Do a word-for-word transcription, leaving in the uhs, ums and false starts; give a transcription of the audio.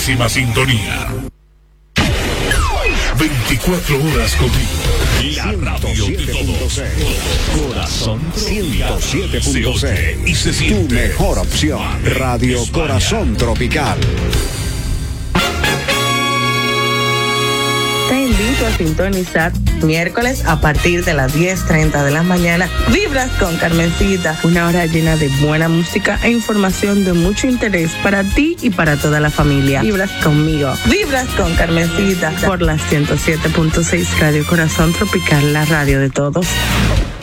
máxima sintonía. veinticuatro horas contigo. La radio de todos. Corazón ciento siete punto seis. Y se siente. Tu mejor opción. Radio Corazón Tropical. Te invito a sintonizar miércoles a partir de las diez treinta de la mañana. Vibras con Carmencita, una hora llena de buena música e información de mucho interés para ti y para toda la familia. Vibras conmigo. Vibras con Carmencita por la ciento siete punto seis Radio Corazón Tropical, la radio de todos.